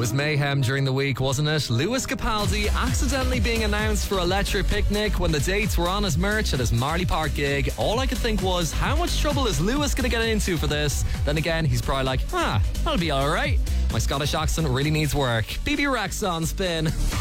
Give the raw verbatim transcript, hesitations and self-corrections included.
was mayhem during the week, wasn't it? Lewis Capaldi accidentally being announced for Electric Picnic when the dates were on his merch at his Marley Park gig. All I could think was, how much trouble is Lewis going to get into for this? Then again, he's probably like, ah, I'll be alright. My Scottish accent really needs work. B B Rex on Spin.